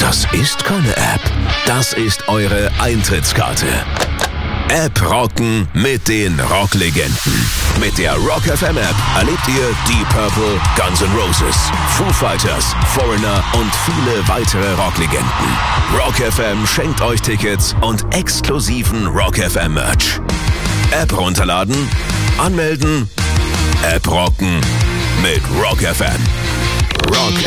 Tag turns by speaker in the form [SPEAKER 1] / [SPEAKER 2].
[SPEAKER 1] Das ist keine App. Das ist eure Eintrittskarte. App rocken mit den Rocklegenden. Mit der Rock FM App erlebt ihr Deep Purple, Guns N' Roses, Foo Fighters, Foreigner und viele weitere Rocklegenden. Rock FM schenkt euch Tickets und exklusiven Rock FM Merch. App runterladen, anmelden, App rocken mit Rock FM. Rock